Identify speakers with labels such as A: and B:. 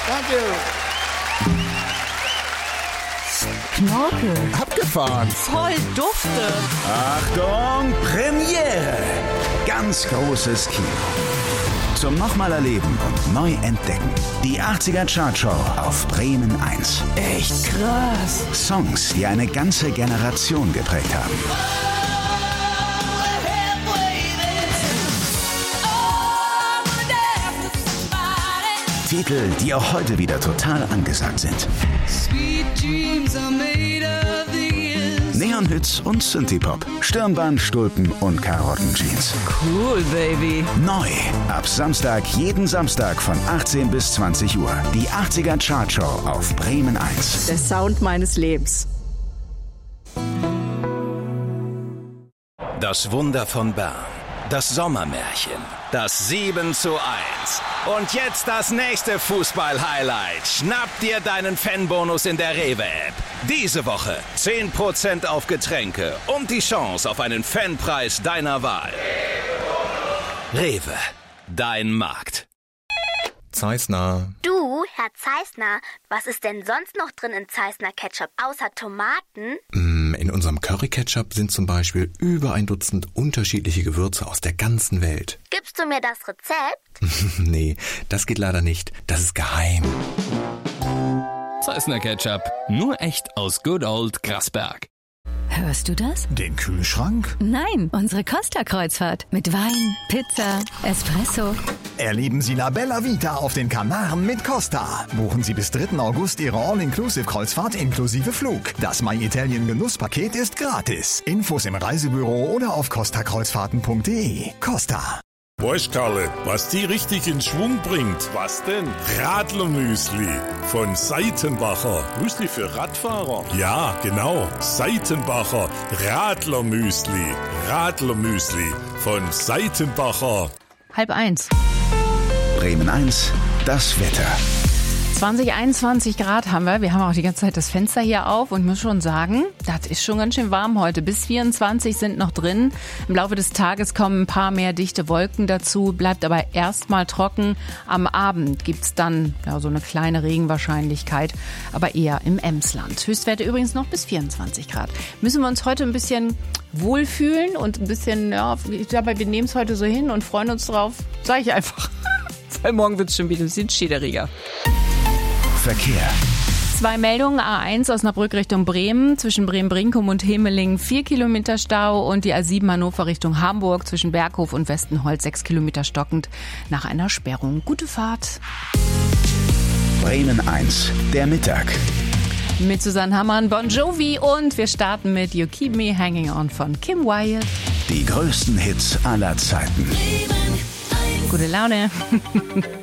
A: Danke.
B: Knorke.
A: Abgefahren.
B: Voll dufte.
C: Achtung, Premiere. Ganz großes Kino. Zum nochmal erleben und neu entdecken. Die 80er Chartshow auf Bremen 1.
B: Echt krass.
C: Songs, die eine ganze Generation geprägt haben. Titel, die auch heute wieder total angesagt sind. Neon-Hits und Synthie-Pop, Stirnband, Stulpen und Karottenjeans.
B: Cool, Baby.
C: Neu. Ab Samstag, jeden Samstag von 18 bis 20 Uhr. Die 80er Chartshow auf Bremen 1.
B: Der Sound meines Lebens.
D: Das Wunder von Bern. Das Sommermärchen. Das 7:1. Und jetzt das nächste Fußball-Highlight. Schnapp dir deinen Fanbonus in der Rewe-App. Diese Woche 10% auf Getränke und die Chance auf einen Fanpreis deiner Wahl. Rewe. Dein Markt.
E: Zeissner.
F: Du, Herr Zeissner, was ist denn sonst noch drin in Zeissner Ketchup außer Tomaten?
E: In unserem Curry-Ketchup sind zum Beispiel über 1 Dutzend unterschiedliche Gewürze aus der ganzen Welt.
F: Gibst du mir das Rezept?
E: Nee, das geht leider nicht. Das ist geheim.
G: Zeissner Ketchup. Nur echt aus Good Old Grasberg.
H: Hörst du das?
A: Den Kühlschrank?
H: Nein, unsere Costa-Kreuzfahrt. Mit Wein, Pizza, Espresso.
A: Erleben Sie La Bella Vita auf den Kanaren mit Costa. Buchen Sie bis 3. August Ihre All-Inclusive-Kreuzfahrt inklusive Flug. Das My Italien Genusspaket ist gratis. Infos im Reisebüro oder auf costakreuzfahrten.de. Costa.
I: Weißt, Karle, was die richtig in Schwung bringt? Was denn? Radlermüsli von Seitenbacher. Müsli für Radfahrer? Ja, genau. Seitenbacher Radlermüsli. Radlermüsli von Seitenbacher.
J: 12:30.
C: Bremen 1, das Wetter.
J: 20, 21 Grad haben wir. Wir haben auch die ganze Zeit das Fenster hier auf und ich muss schon sagen, das ist schon ganz schön warm heute. Bis 24 sind noch drin. Im Laufe des Tages kommen ein paar mehr dichte Wolken dazu, bleibt aber erstmal trocken. Am Abend gibt's dann so eine kleine Regenwahrscheinlichkeit, aber eher im Emsland. Höchstwerte übrigens noch bis 24 Grad. Müssen wir uns heute ein bisschen wohlfühlen und ein bisschen, ich glaube, wir nehmen es heute so hin und freuen uns drauf, sage ich einfach. Weil morgen wird's schon wieder ein bisschen schiederiger.
C: Verkehr.
J: 2 Meldungen, A1 Osnabrück Richtung Bremen, zwischen Bremen-Brinkum und Hemeling 4 Kilometer Stau und die A7 Hannover Richtung Hamburg zwischen Berghof und Westenholz 6 Kilometer stockend nach einer Sperrung. Gute Fahrt.
C: Bremen 1, der Mittag.
J: Mit Susanne Hammann, Bon Jovi und wir starten mit You Keep Me Hanging On von Kim Wilde.
C: Die größten Hits aller Zeiten.
J: Gute Laune.